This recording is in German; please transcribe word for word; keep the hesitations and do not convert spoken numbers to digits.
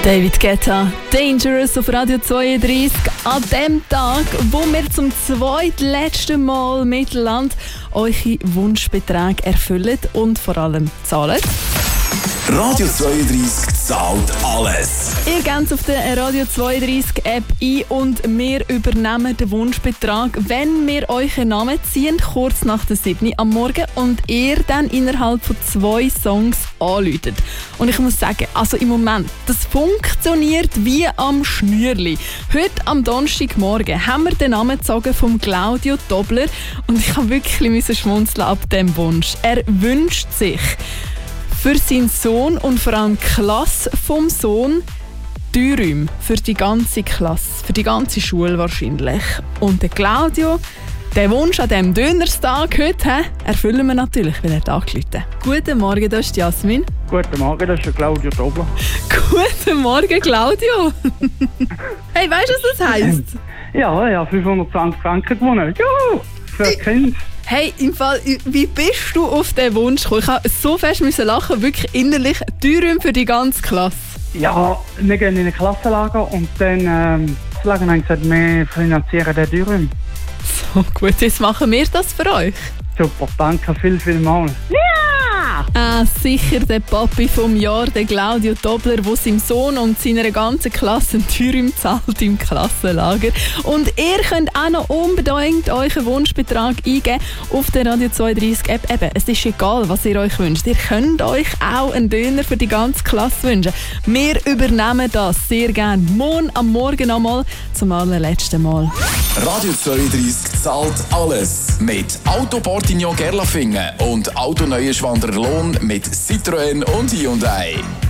David Guetta, Dangerous auf Radio zweiunddreißig. An dem Tag, wo wir zum zweitletzten Mal Mittelland eure Wunschbeträge erfüllen und vor allem zahlen. Radio zweiunddreißig zahlt alles. Ihr gebt auf der Radio zweiunddreißig App ein und wir übernehmen den Wunschbetrag, wenn wir euren Namen ziehen, kurz nach der sieben am Morgen und ihr dann innerhalb von zwei Songs anruft. Und ich muss sagen, also im Moment, das funktioniert wie am Schnürli. Heute am Donnerstagmorgen haben wir den Namen gezogen von Claudio Tobler und ich habe wirklich schmunzeln ab dem Wunsch. Er wünscht sich für seinen Sohn und vor allem die Klasse vom Sohn drei Räume für die ganze Klasse, für die ganze Schule wahrscheinlich. Und der Claudio, den Wunsch an diesem Dönerstag heute he, erfüllen wir natürlich, weil er angerufen hat. Guten Morgen, das ist Jasmin. Guten Morgen, das ist Claudio Tobler. Guten Morgen, Claudio. Hey, weißt du, was das heisst? Ja, ja, fünfhundertzwanzig Franken gewonnen. Juhu, für Kind. Hey, im Fall, wie bist du auf diesen Wunsch gekommen? Ich musste so fest lachen, wirklich innerlich drei Räume für die ganze Klasse. Ja, wir gehen in ein Klassenlager und dann ähm, das Lager hat gesagt, wir finanzieren den Dürren. So gut, jetzt machen wir das für euch. Super, danke viel, viel mal. Ah, sicher der Papi vom Jahr, der Claudio Tobler, der seinem Sohn und seiner ganzen Klasse einen Türim zahlt im Klassenlager. Und ihr könnt auch noch unbedingt euren Wunschbetrag eingeben auf der Radio zweiunddreißig App. Eben, es ist egal, was ihr euch wünscht. Ihr könnt euch auch einen Döner für die ganze Klasse wünschen. Wir übernehmen das sehr gerne. Morgen am Morgen einmal zum allerletzten Mal. Radio zweiunddreißig zahlt alles. Mit Auto Portignon Gerlafingen und Auto Neuenschwander Lohn mit Citroën und Hyundai.